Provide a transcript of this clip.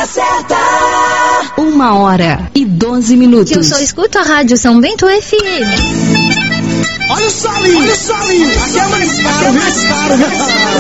hora certa. 1h12. Que eu só escuto a Rádio São Bento FM. Olha o solinho, aqui é mais caro.